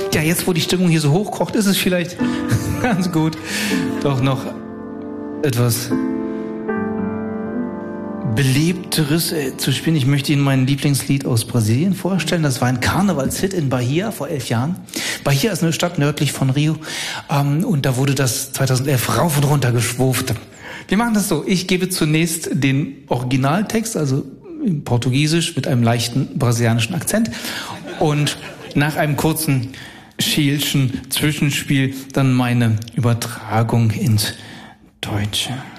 Ja, jetzt wo die Stimmung hier so hochkocht, ist es vielleicht ganz gut, doch noch etwas Belebteres zu spielen. Ich möchte Ihnen mein Lieblingslied aus Brasilien vorstellen. Das war ein Karnevalshit in Bahia vor 11 Jahren. Bahia ist eine Stadt nördlich von Rio. Und da wurde das 2011 rauf und runter geschwurft. Wir machen das so. Ich gebe zunächst den Originaltext, also in Portugiesisch mit einem leichten brasilianischen Akzent. Und nach einem kurzen Schielschen Zwischenspiel dann meine Übertragung ins Deutsche.